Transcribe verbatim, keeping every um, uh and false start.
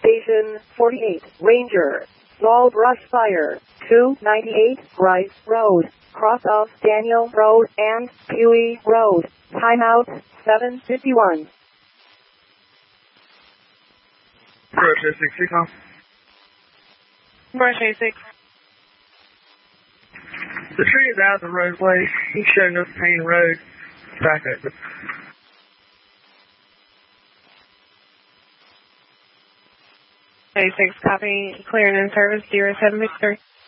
Station forty-eight, Ranger. Small brush fire. two ninety-eight, Rice Road. Cross of Daniel Road and Huey Road. Timeout, seven fifty-one. Brush A six, six off. Brush A six. The tree is out of the roadway. He's showing us Payne Road. Back open. A six, copy. Clearing in service, zero seven three.